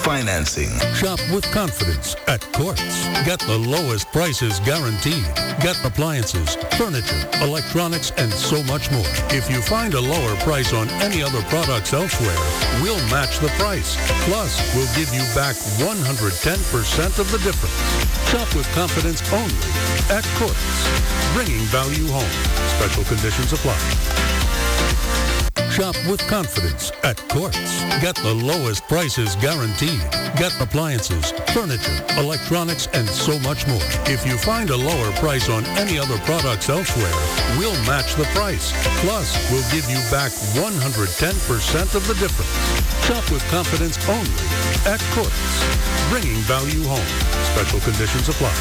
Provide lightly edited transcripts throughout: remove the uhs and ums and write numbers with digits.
financing. Shop with confidence at Quartz. Get the lowest prices guaranteed. Get appliances, furniture, electronics, and so much more. If you find a lower price on any other products elsewhere, we'll match the price. Plus, we'll give you back 110% of the difference. Shop with confidence only at Quartz. Bringing value home. Special conditions apply. Shop with confidence at Quartz. Get the lowest prices guaranteed. Get appliances, furniture, electronics, and so much more. If you find a lower price on any other products elsewhere, we'll match the price. Plus, we'll give you back 110% of the difference. Shop with confidence only at Quartz. Bringing value home. Special conditions apply.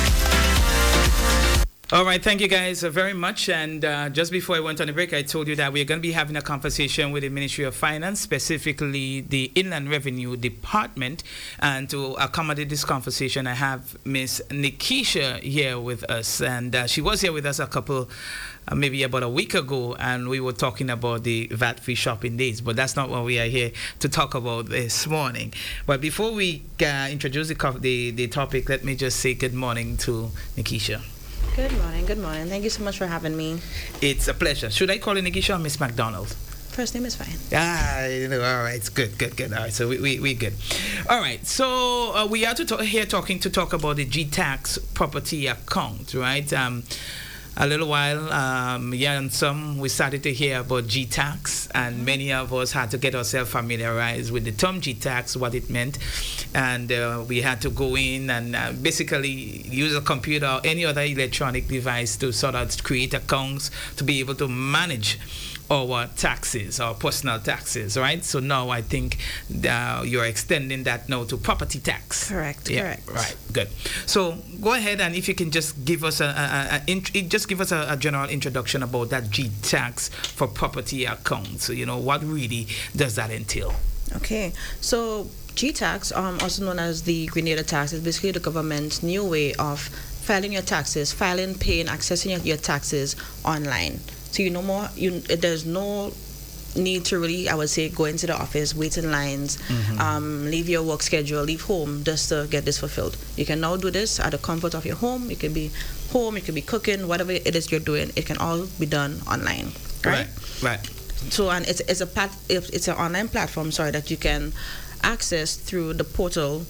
All right, thank you guys very much. And just before I went on the break, I told you that we're going to be having a conversation with the Ministry of Finance, specifically the Inland Revenue Department. And to accommodate this conversation, I have Miss Nikisha here with us. And she was here with us maybe about a week ago, and we were talking about the VAT-free shopping days. But that's not what we are here to talk about this morning. But before we introduce the topic, let me just say good morning to Nikisha. Good morning, good morning. Thank you so much for having me. It's a pleasure. Should I call you Nikisha or Miss McDonald? First name is fine. All right, it's good. All right, so we good. All right, so we are talking about the GTax property account, right? A little while, and we started to hear about GTax, and many of us had to get ourselves familiarized with the term GTax, what it meant, and we had to go in and basically use a computer or any other electronic device to sort of create accounts to be able to manage our taxes, our personal taxes, right? So now I think you're extending that now to property tax. Correct. Right, good. So go ahead, and if you can just give us a general introduction about that GTax for property accounts. You know, what really does that entail? Okay, so GTax, also known as the Grenada tax, is basically the government's new way of filing your taxes, paying, accessing your taxes online. So there's no need to really, I would say, go into the office, wait in lines, leave your work schedule, leave home just to get this fulfilled. You can now do this at the comfort of your home. You can be home, you can be cooking, whatever it is you're doing, it can all be done online. Right. So, and it's an online platform, that you can access through the portal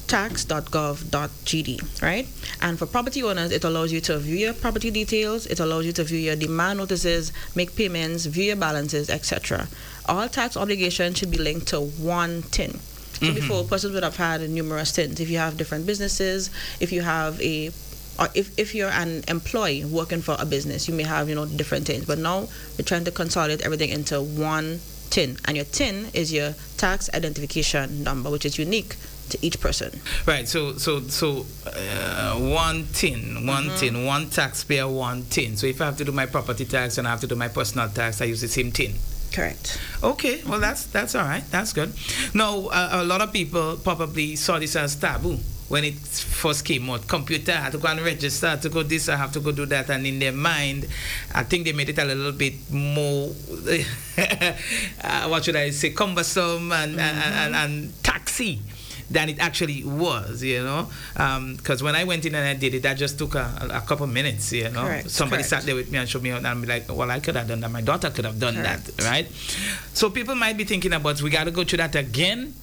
tax.gov.gd, right? And for property owners, it allows you to view your property details, it allows you to view your demand notices, make payments, view your balances, etc. All tax obligations should be linked to one TIN. So before, persons would have had numerous TINs. If you have different businesses, if you're an employee working for a business, you may have, different TINs. But now we're trying to consolidate everything into one TIN. And your TIN is your tax identification number, which is unique to each person. Right. So one TIN, one taxpayer, one TIN. So if I have to do my property tax and I have to do my personal tax, I use the same TIN. Correct. Okay. Well, that's all right. That's good. Now, a lot of people probably saw this as taboo when it first came out. Computer, I have to go and register, I have to go this, I have to go do that. And in their mind, I think they made it a little bit more, what should I say, cumbersome and taxi than it actually was, because when I went in and I did it, that just took a couple minutes, Correct. Somebody sat there with me and showed me out, and I'm like, well, I could have done that, my daughter could have done that, right? So people might be thinking about, we got to go through that again.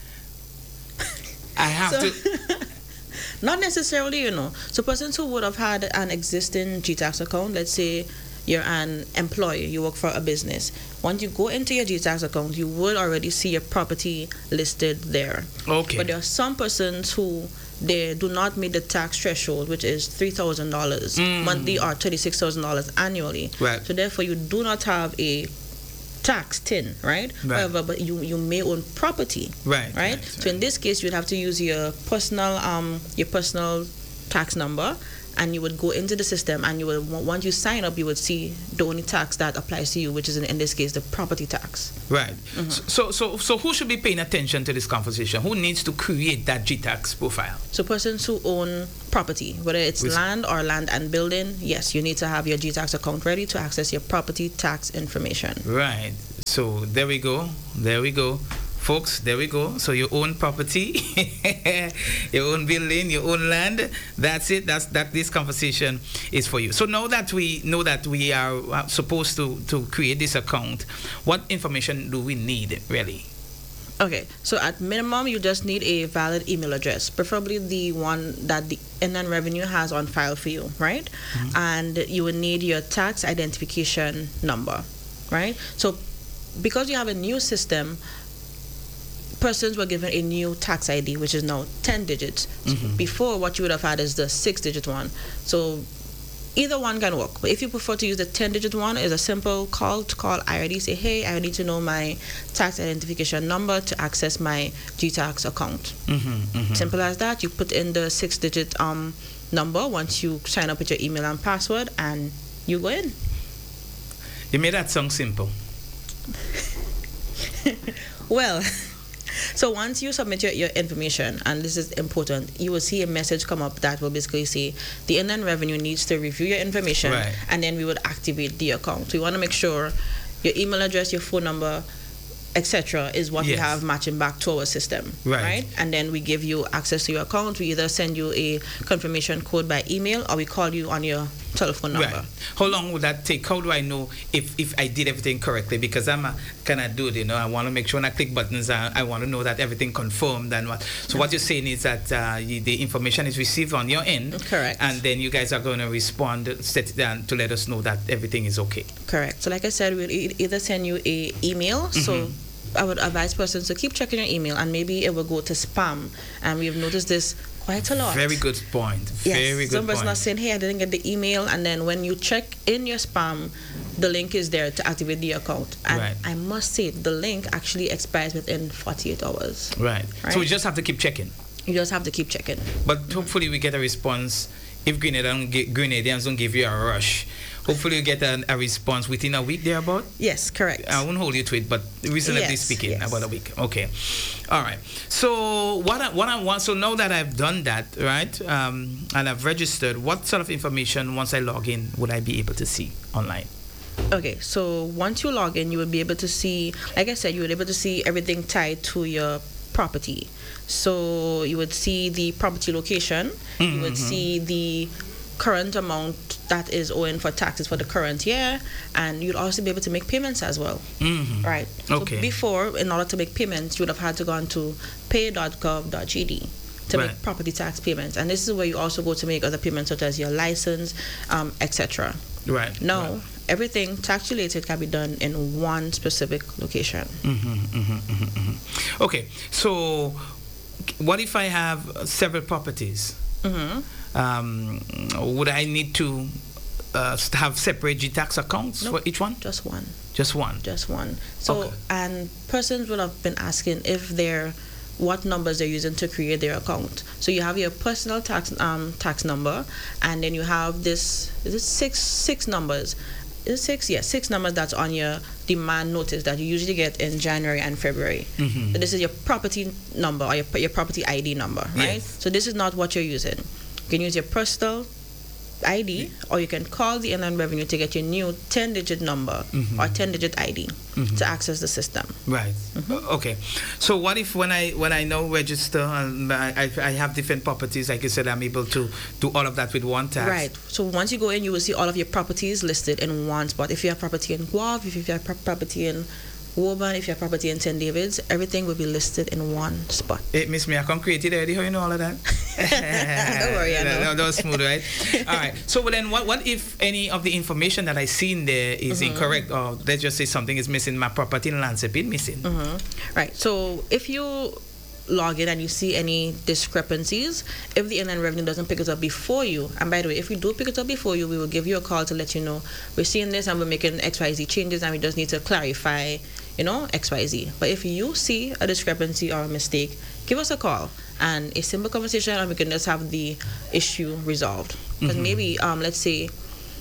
I have to. Not necessarily, So persons who would have had an existing GTax account, let's say you're an employee, you work for a business. Once you go into your GTax account, you will already see your property listed there. Okay. But there are some persons who they do not meet the tax threshold, which is $3,000 monthly or $36,000 annually. Right. So therefore, you do not have a tax TIN, right? However, but you may own property, right? So in this case, you'd have to use your personal tax number, and you would go into the system, and you would, once you sign up, you would see the only tax that applies to you, which is in this case the property tax. Right. So who should be paying attention to this conversation? Who needs to create that GTax profile? So persons who own property, whether it's land or land and building, yes, you need to have your GTax account ready to access your property tax information. Right. So there we go. folks, there we go. So you own property, your own building, your own land. That's it. That this conversation is for you. So now that we know that we are supposed to create this account, what information do we need really? Okay, so at minimum, you just need a valid email address, preferably the one that the Inland Revenue has on file for you, right? Mm-hmm. And you will need your tax identification number, right? So because you have a new system, persons were given a new tax ID, which is now 10 digits. Mm-hmm. So before, what you would have had is the 6-digit one. So either one can work. But if you prefer to use the 10-digit one, it's a simple call to call IRD, say, hey, I need to know my tax identification number to access my GTax account. Mm-hmm, mm-hmm. Simple as that. You put in the 6-digit number once you sign up with your email and password, and you go in. You made that sound simple. Well, so once you submit your information, and this is important, you will see a message come up that will basically say the Inland Revenue needs to review your information, right, and then we would activate the account. So you want to make sure your email address, your phone number, etc. is what we have matching back to our system, right? And then we give you access to your account. We either send you a confirmation code by email, or we call you on your telephone number. Right. How long would that take? How do I know if I did everything correctly? Because I'm a kind of dude, I want to make sure when I click buttons, I want to know that everything confirmed and what. So what you're saying is that the information is received on your end. Correct. And then you guys are going to respond, set it down to let us know that everything is okay. Correct. So like I said, we'll either send you a email. Mm-hmm. So I would advise persons to keep checking your email, and maybe it will go to spam. And we've noticed this quite a lot. Very good point. Yes. Very good Somebody's point. not saying, hey, I didn't get the email, and then when you check in your spam, the link is there to activate the account. And right. I must say, the link actually expires within 48 hours. Right. So we just have to keep checking. You just have to keep checking. But hopefully we get a response. If Grenadians don't give you a rush, hopefully you get a response within a week thereabout? Yes, correct. I won't hold you to it, but reasonably speaking, about a week. Okay. All right. So what I want, so now that I've done that, right, and I've registered, what sort of information, once I log in, would I be able to see online? Okay, so once you log in, you will be able to see, like I said, you will be able to see everything tied to your property. So you would see the property location, mm-hmm. you would see the current amount that is owing for taxes for the current year, and you'd also be able to make payments as well. Mm-hmm. Right. Okay. So before, in order to make payments, you would have had to go on to pay.gov.gd to make property tax payments, and this is where you also go to make other payments such as your license, etc. Right. Now, everything tax related can be done in one specific location. Mm-hmm, mm-hmm, mm-hmm, mm-hmm. Okay, so what if I have several properties? Mm-hmm. Would I need to have separate GTax accounts for each one? Just one. Just one? Just one. So, and persons will have been asking if what numbers they're using to create their account. So you have your personal tax number, and then you have six numbers. Is it six? Yes, 6 numbers that's on your demand notice that you usually get in January and February. Mm-hmm. So this is your property number, or your property ID number, right? Yes. So this is not what you're using. You can use your personal ID, or you can call the Inland Revenue to get your new 10-digit number, mm-hmm. or 10-digit ID, mm-hmm. to access the system. Right. Mm-hmm. Okay. So what if when I now register and I have different properties, like you said, I'm able to do all of that with one tax? Right. So once you go in, you will see all of your properties listed in one spot. If you have property in Guelph, if you have property in Woburn, if you have property in St. David's, everything will be listed in one spot. Miss me, I can create it already. How you know all of that? Don't worry, I know. That was smooth, right? All right. So then what if any of the information that I see in there is mm-hmm. incorrect, or let's just say something is missing, my property in Lancet missing? Mm-hmm. Right. So if you log in and you see any discrepancies, if the Inland Revenue doesn't pick it up before you, and by the way, if we do pick it up before you, we will give you a call to let you know we're seeing this and we're making XYZ changes and we just need to clarify, XYZ. But if you see a discrepancy or a mistake, give us a call and a simple conversation, and we can just have the issue resolved. Because mm-hmm. maybe, let's say,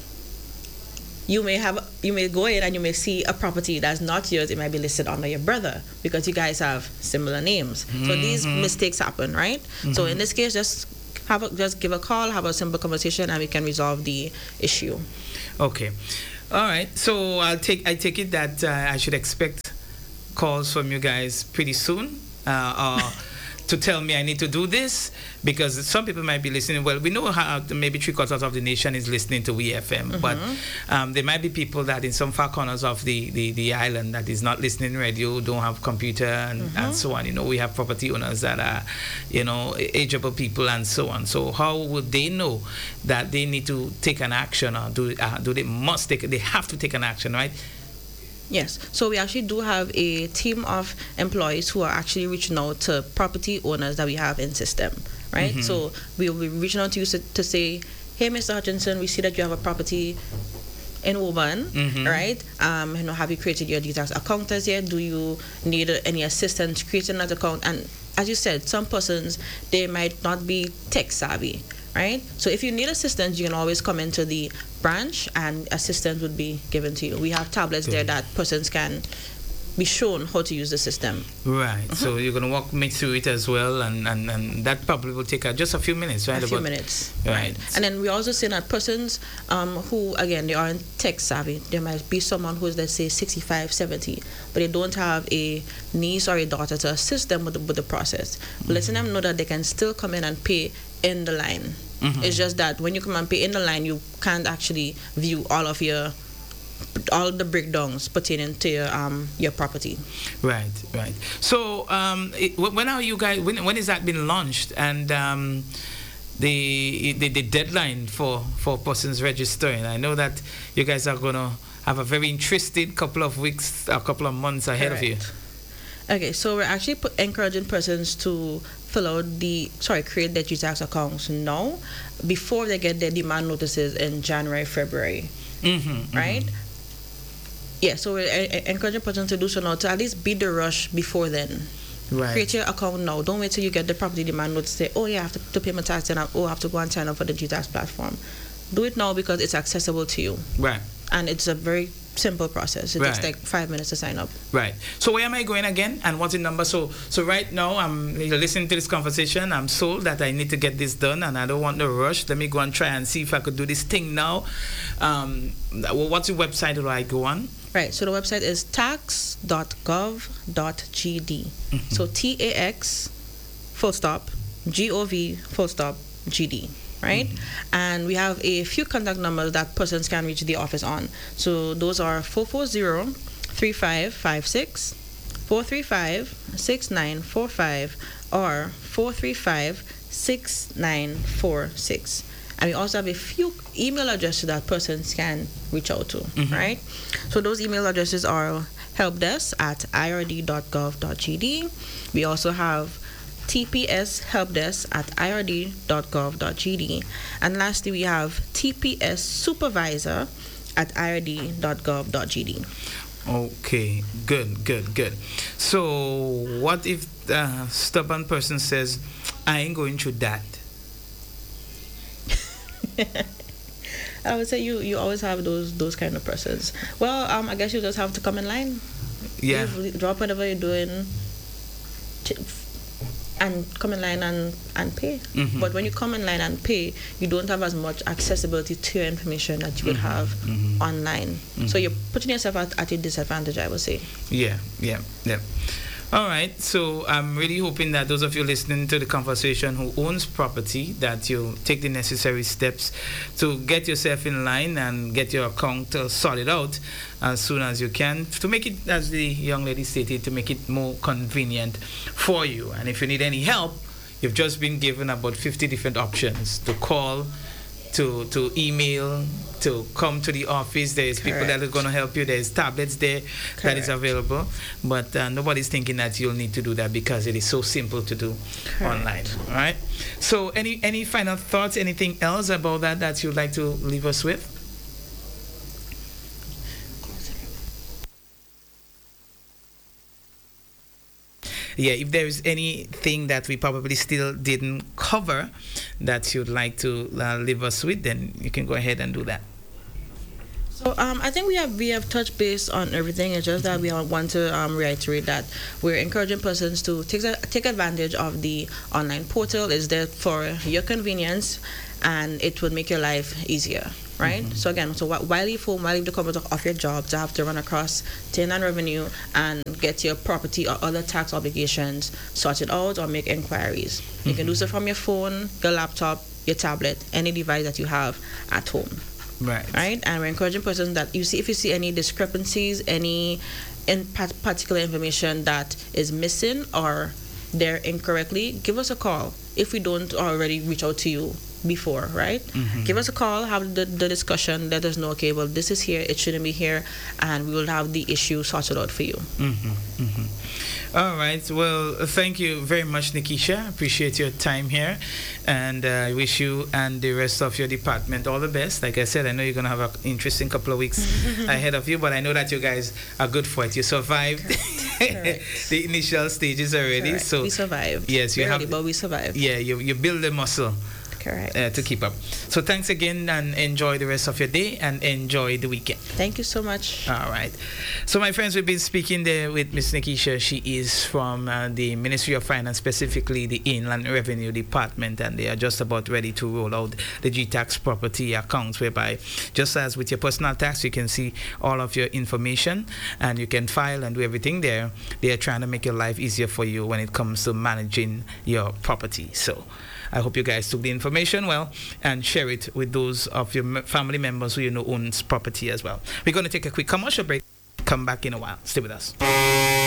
you may go in and you may see a property that's not yours. It might be listed under your brother because you guys have similar names. Mm-hmm. So these mistakes happen, right? Mm-hmm. So in this case, just give a call, have a simple conversation, and we can resolve the issue. Okay. All right. So I take it that I should expect calls from you guys pretty soon. Or to tell me I need to do this, because some people might be listening. Well, we know how maybe 3/4 of the nation is listening to WeFM, but there might be people that in some far corners of the island that is not listening radio, don't have computer and so on. You know, we have property owners that are, you know, ageable people and so on. So how would they know that they need to take an action, or do they have to take an action, right? Yes. So we actually do have a team of employees who are actually reaching out to property owners that we have in system, right? So we will be reaching out to you to say, hey, Mr. Hutchinson, we see that you have a property in Woburn, right? You know, have you created your GTAX account as yet? Do you need any assistance creating that account? And as you said, some persons, they might not be tech savvy, right? So if you need assistance, you can always come into the branch and assistance would be given to you. We have tablets there that persons can be shown how to use the system. Right. So you're going to walk me through it as well, and that probably will take just a few minutes, right? A few minutes. Right. And then we also see that persons who, again, they aren't tech savvy. There might be someone who's, let's say, 65, 70, but they don't have a niece or a daughter to assist them with the process. But letting them know that they can still come in and pay in the line. It's just that when you come and pay in the line, you can't actually view all the breakdowns pertaining to your property. Right. So when are you guys? When is that been launched? And the deadline for persons registering? I know that you guys are gonna have a very interesting couple of weeks, a couple of months ahead of you. Okay, so we're actually encouraging persons to create their GTAX accounts now, before they get their demand notices in January, February, right? Yeah, so we're encouraging persons to do so now, to at least beat the rush before then. Right. Create your account now. Don't wait till you get the property demand notice. Say, oh yeah, I have to pay my tax, and I have to go and sign up for the GTAX platform. Do it now because it's accessible to you. Right. And it's a very simple process. It takes like 5 minutes to sign up. Right. So where am I going again? And what's the number? So right now, you're listening to this conversation. I'm sold that I need to get this done, and I don't want to rush. Let me go and try and see if I could do this thing now. What's the website do I go on? Right. So the website is tax.gov.gd. So TAX _GOV_GD. Right? And we have a few contact numbers that persons can reach the office on. So those are 440-3556, 435-6945, or 435-6946. And we also have a few email addresses that persons can reach out to, right? So those email addresses are helpdesk@ird.gov.gd. We also have tpshelpdesk@ird.gov.gd, and lastly we have tpssupervisor@ird.gov.gd. Okay, good. So what if the stubborn person says, I ain't going through that? I would say you always have those kind of persons. Well, I guess you just have to come in line. Yeah. Drop whatever you're doing and come in line and pay. But when you come in line and pay, you don't have as much accessibility to your information that you would have online. So you're putting yourself at a disadvantage, I would say. Yeah. All right, so I'm really hoping that those of you listening to the conversation who owns property, that you take the necessary steps to get yourself in line and get your account sorted out as soon as you can, to make it, as the young lady stated, to make it more convenient for you. And if you need any help, you've just been given about 50 different options to call, to email, to come to the office. There's people that are going to help you. There's tablets there that is available. But nobody's thinking that you'll need to do that because it is so simple to do online. All right? So any final thoughts, anything else about that you'd like to leave us with? Yeah, if there is anything that we probably still didn't cover that you'd like to leave us with, then you can go ahead and do that. So I think we have touched base on everything. It's just that we want to reiterate that we're encouraging persons to take advantage of the online portal. It's there for your convenience, and it will make your life easier. right? So again, while you home, while you the comfort of your job, to have to run across T&N revenue and get your property or other tax obligations sorted out or make inquiries. You can do so from your phone, your laptop, your tablet, any device that you have at home. Right? And we're encouraging persons that if you see any discrepancies, any particular information that is missing or there incorrectly, give us a call. If we don't already reach out to you before, right? Give us a call, have the discussion, let us know, okay, well, this is here, it shouldn't be here, and we will have the issue sorted out for you. All right. Well, thank you very much, Nikisha. Appreciate your time here. And I wish you and the rest of your department all the best. Like I said, I know you're going to have an interesting couple of weeks ahead of you, but I know that you guys are good for it. You survived the initial stages already. Correct. So we survived. Yes, you have. But we survived. Yeah, you build the muscle. Correct. To keep up. So thanks again, and enjoy the rest of your day and enjoy the weekend. Thank you so much. All right. So my friends, we've been speaking there with Miss Nikisha. She is from the Ministry of Finance, specifically the Inland Revenue Department, and they are just about ready to roll out the GTax property accounts, whereby just as with your personal tax, you can see all of your information and you can file and do everything there. They are trying to make your life easier for you when it comes to managing your property. So I hope you guys took the information well and share it with those of your family members who you know owns property as well. We're going to take a quick commercial break. Come back in a while. Stay with us.